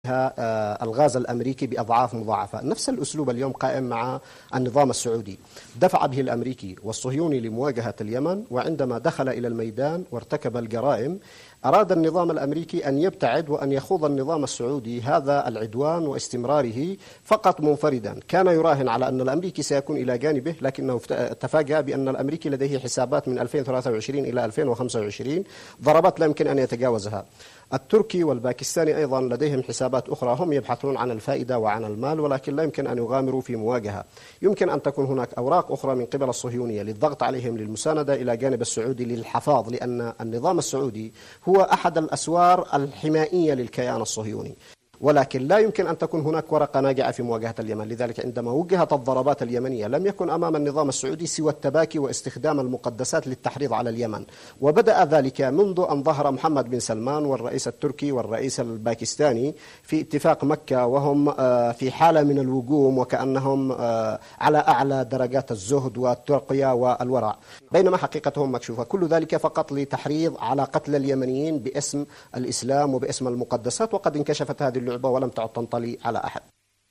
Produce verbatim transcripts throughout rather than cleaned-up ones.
الغاز الأمريكي بأضعاف مضاعفة. نفس الأسلوب اليوم قائم مع النظام السعودي، دفع به الأمريكي والصهيوني لمواجهة اليمن، وعندما دخل إلى الميدان وارتكب الجرائم أراد النظام الأمريكي أن يبتعد وأن يخوض النظام السعودي هذا العدوان واستمراره فقط منفردا. كان يراهن على أن الأمريكي سيكون إلى جانبه، لكنه تفاجأ بأن الأمريكي لديه حسابات من ألفين وثلاثة وعشرين إلى ألفين وخمسة وعشرين، ضربات لا يمكن أن يتجاوزها. التركي والباكستاني أيضا لديهم حسابات أخرى، هم يبحثون عن الفائدة وعن المال، ولكن لا يمكن أن يغامروا في مواجهة. يمكن أن تكون هناك أوراق أخرى من قبل الصهيونية للضغط عليهم للمساندة إلى جانب السعودي للحفاظ، لأن النظام السعودي هو أحد الأسوار الحمائية للكيان الصهيوني، ولكن لا يمكن أن تكون هناك ورقة ناجعة في مواجهة اليمن. لذلك عندما وجهت الضربات اليمنية لم يكن أمام النظام السعودي سوى التباكي واستخدام المقدسات للتحريض على اليمن، وبدأ ذلك منذ أن ظهر محمد بن سلمان والرئيس التركي والرئيس الباكستاني في اتفاق مكة، وهم في حالة من الوجوم وكأنهم على أعلى درجات الزهد والترقية والورع، بينما حقيقتهم مكشوفة. كل ذلك فقط لتحريض على قتل اليمنيين باسم الإسلام وباسم المقدسات، وقد انكشفت هذه اللعبة ولم تعد تنطلي على أحد.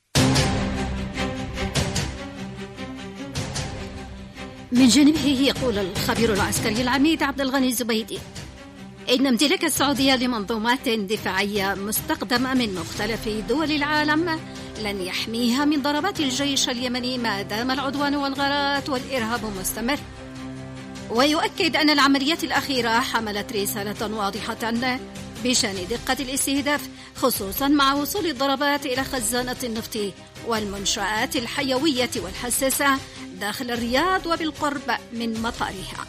من جانبه يقول الخبير العسكري العميد عبد الغني الزبيدي إن امتلاك السعودية لمنظومات دفاعية مستخدمة من مختلف دول العالم لن يحميها من ضربات الجيش اليمني ما دام العدوان والغارات والإرهاب مستمر. ويؤكد أن العمليات الأخيرة حملت رسالة واضحة بشأن دقة الاستهداف، خصوصا مع وصول الضربات إلى خزانة النفط والمنشآت الحيوية والحساسة داخل الرياض وبالقرب من مطارها.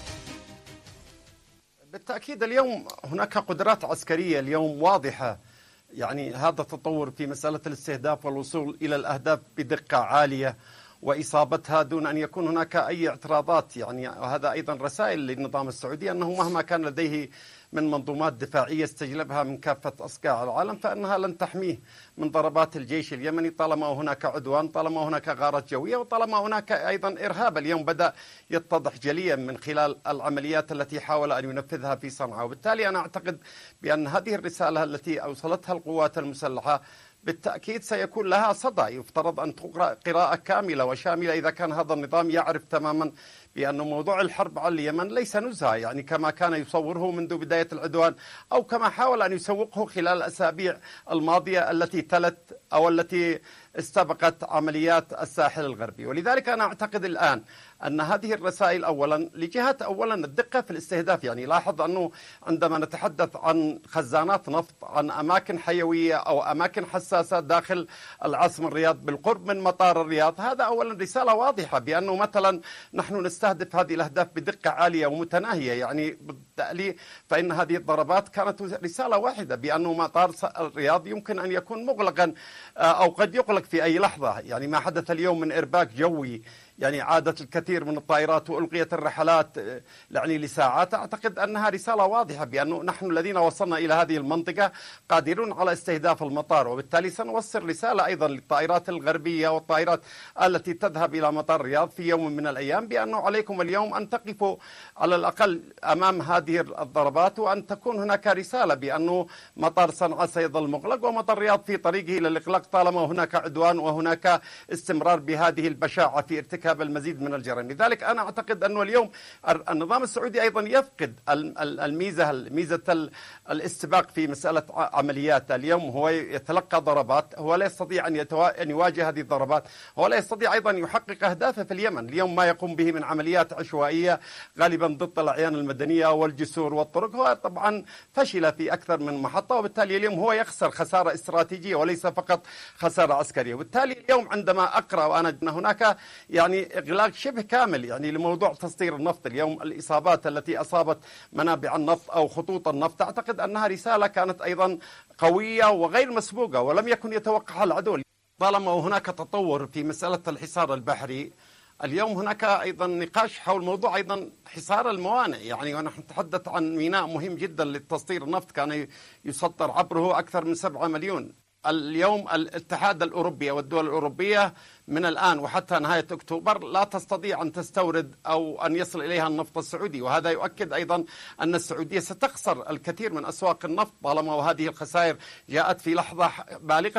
بالتأكيد اليوم هناك قدرات عسكرية اليوم واضحة، يعني هذا التطور في مسألة الاستهداف والوصول إلى الأهداف بدقة عالية وإصابتها دون أن يكون هناك أي اعتراضات. يعني هذا أيضا رسائل للنظام السعودي أنه مهما كان لديه من منظومات دفاعية استجلبها من كافة أصقاع العالم فإنها لن تحميه من ضربات الجيش اليمني طالما هناك عدوان، طالما هناك غارات جوية، وطالما هناك أيضا إرهاب اليوم بدأ يتضح جليا من خلال العمليات التي حاول أن ينفذها في صنعاء. وبالتالي أنا أعتقد بأن هذه الرسالة التي أوصلتها القوات المسلحة بالتأكيد سيكون لها صدى، يفترض أن تقرأ قراءة كاملة وشاملة إذا كان هذا النظام يعرف تماما بأن موضوع الحرب على اليمن ليس نزهة، يعني كما كان يصوره منذ بداية العدوان أو كما حاول أن يسوقه خلال الأسابيع الماضية التي تلت أو التي استبقت عمليات الساحل الغربي. ولذلك أنا أعتقد الآن أن هذه الرسائل أولا لجهة أولا الدقة في الاستهداف، يعني لاحظ أنه عندما نتحدث عن خزانات نفط، عن أماكن حيوية أو أماكن حساسة داخل العاصمة الرياض بالقرب من مطار الرياض، هذا أولا رسالة واضحة بأنه مثلا نحن نستهدف هذه الأهداف بدقة عالية ومتناهية. يعني بالتالي فإن هذه الضربات كانت رسالة واحدة بأنه مطار الرياض يمكن أن يكون مغلقا أو قد يغلق في أي لحظة. يعني ما حدث اليوم من إرباك جوي، يعني عادت الكثير من الطائرات وألقيت الرحلات يعني لساعات، أعتقد أنها رسالة واضحة بأنه نحن الذين وصلنا إلى هذه المنطقة قادرون على استهداف المطار، وبالتالي سنوصل رسالة أيضا للطائرات الغربية والطائرات التي تذهب إلى مطار الرياض في يوم من الأيام بأنه عليكم اليوم أن تقفوا على الأقل أمام هذه الضربات، وأن تكون هناك رسالة بأنه مطار صنعاء سيظل مغلق ومطار الرياض في طريقه إلى الإغلاق طالما هناك عدوان وهناك استمرار بهذه البشاعة في ارتكاب المزيد من الجرائم. لذلك أنا أعتقد أنه اليوم النظام السعودي أيضا يفقد الميزة ميزة الاستباق في مسألة عملياته. اليوم هو يتلقى ضربات، هو لا يستطيع أن يواجه هذه الضربات، هو لا يستطيع أيضا يحقق أهدافه في اليمن. اليوم ما يقوم به من عمليات عشوائية غالبا ضد الأعيان المدنية والجسور والطرق هو طبعا فشل في أكثر من محطة، وبالتالي اليوم هو يخسر خسارة استراتيجية وليس فقط خسارة عسكرية. وبالتالي اليوم عندما أقرأ وأنا هناك يعني إغلاق شبه كامل يعني لموضوع تصدير النفط، اليوم الإصابات التي أصابت منابع النفط أو خطوط النفط أعتقد أنها رسالة كانت أيضا قوية وغير مسبوقة ولم يكن يتوقعها العدو. طالما هناك تطور في مسألة الحصار البحري، اليوم هناك أيضا نقاش حول موضوع أيضا حصار الموانئ، يعني ونحن نتحدث عن ميناء مهم جدا للتصدير النفط كان يصدر عبره أكثر من سبعة مليون. اليوم الاتحاد الأوروبي والدول الأوروبية من الآن وحتى نهاية أكتوبر لا تستطيع أن تستورد أو أن يصل إليها النفط السعودي، وهذا يؤكد أيضا أن السعودية ستخسر الكثير من أسواق النفط طالما وهذه الخسائر جاءت في لحظة بالغة